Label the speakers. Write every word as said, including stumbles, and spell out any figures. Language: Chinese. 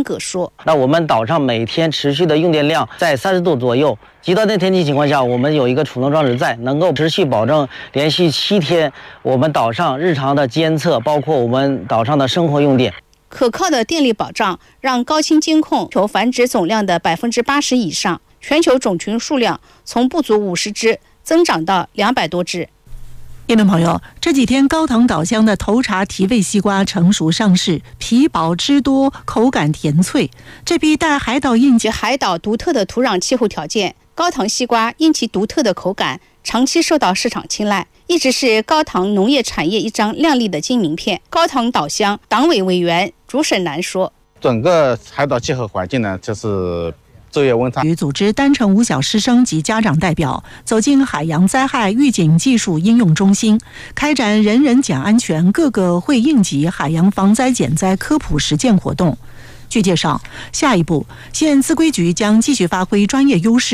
Speaker 1: 葛说：“
Speaker 2: 那我们岛上每天持续的用电量在三十度左右，极端的天气情况下，我们有一个储能装置在，能够持续保证连续七天我们岛上日常的监测，包括我们岛上的生活用电。”
Speaker 1: 可靠的电力保障让高清监控全球繁殖总量的百分之八十以上，全球种群数量从不足五十只增长到两百多只。
Speaker 3: 听众朋友，这几天高唐岛乡的头茬提味西瓜成熟上市，皮薄汁多，口感甜脆。这批带海岛印
Speaker 1: 及海岛独特的土壤气候条件，高唐西瓜因其独特的口感，长期受到市场青睐，一直是高唐农业产业一张亮丽的金名片。高唐岛乡党委委员朱沈南说：“
Speaker 4: 整个海岛气候环境呢，就是昼夜温差。”
Speaker 3: 与组织单程五小师生及家长代表走进海洋灾害预警技术应用中心，开展人人讲安全、各个会应急海洋防灾减灾科普实践活动。据介绍，下一步县自规局将继续发挥专业优势。